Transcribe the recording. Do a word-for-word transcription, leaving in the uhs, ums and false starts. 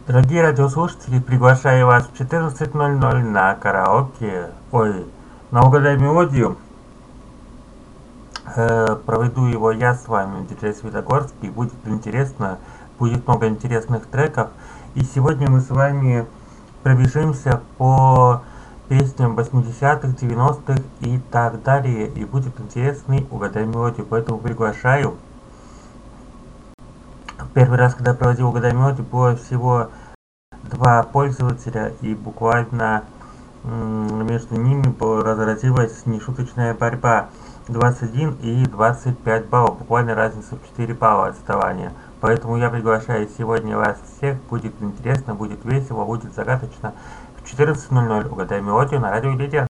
Дорогие радиослушатели, приглашаю вас в четырнадцать ноль ноль на караоке, ой, на угадай мелодию. Э, проведу его я с вами, диджей Светогорский. Будет интересно, будет много интересных треков. И сегодня мы с вами пробежимся по песням восьмидесятых, девяностых и так далее. И будет интересный угадай мелодию, поэтому приглашаю. Первый раз, когда проводил угадай мелодию, было всего два пользователя, и буквально между ними разразилась нешуточная борьба. двадцать один и двадцать пять баллов, буквально разница в четыре балла отставания. Поэтому я приглашаю сегодня вас всех, будет интересно, будет весело, будет загадочно. В четырнадцать ноль ноль угадай мелодию на радио Лидер.